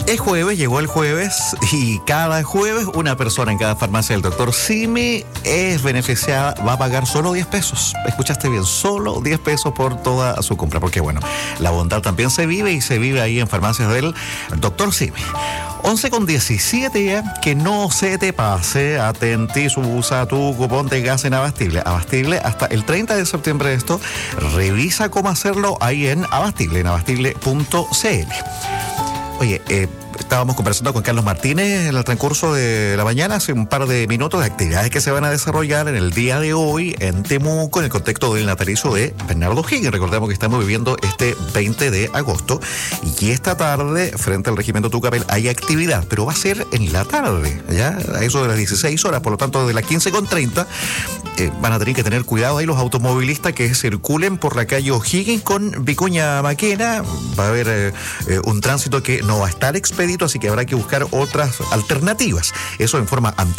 Es jueves, llegó el jueves y cada jueves una persona en cada farmacia del doctor Simi es beneficiada, va a pagar solo 10 pesos. Escuchaste bien, solo 10 pesos por toda su compra, porque bueno, la bondad también se vive y se vive ahí en farmacias del doctor Simi. 11:17 ya, que no se te pase, atentis, usa tu cupón de gas en Abastible. Abastible hasta el 30 de septiembre de esto, revisa cómo hacerlo ahí en Abastible, en abastible.cl. Oye, estábamos conversando con Carlos Martínez en el transcurso de la mañana, hace un par de minutos, de actividades que se van a desarrollar en el día de hoy en Temuco, en el contexto del natalicio de Bernardo Higgins. Recordemos que estamos viviendo este 20 de agosto y que esta tarde, frente al Regimiento Tucapel, hay actividad, pero va a ser en la tarde, ya a eso de las 16 horas, por lo tanto, de las 15:30, van a tener que tener cuidado ahí los automovilistas que circulen por la calle O'Higgins con Vicuña Maquena. Va a haber un tránsito que no va a estar expedito, así que habrá que buscar otras alternativas. Eso en forma